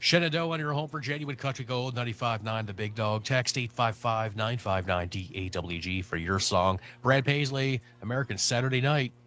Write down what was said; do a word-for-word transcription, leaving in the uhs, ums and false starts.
Shenandoah on your home for genuine country gold, ninety-five point nine The Big Dog. Text eight five five, nine five nine, D A W G for your song. Brad Paisley, American Saturday Night.